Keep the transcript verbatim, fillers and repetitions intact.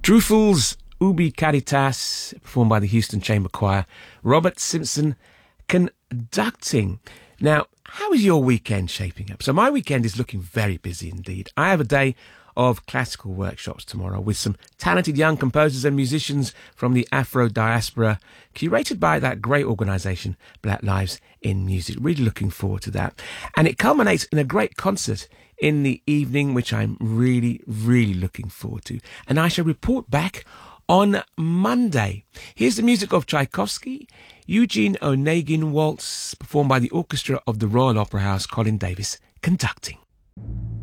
Truffles, Ubi Caritas, performed by the Houston Chamber Choir. Robert Simpson conducting. Now, how is your weekend shaping up? So my weekend is looking very busy indeed. I have a day of classical workshops tomorrow with some talented young composers and musicians from the Afro diaspora, curated by that great organisation, Black Lives in Music. Really looking forward to that. And it culminates in a great concert in the evening, which I'm really, really looking forward to. And I shall report back on Monday. Here's the music of Tchaikovsky, Eugene Onegin Waltz, performed by the orchestra of the Royal Opera House, Colin Davis conducting.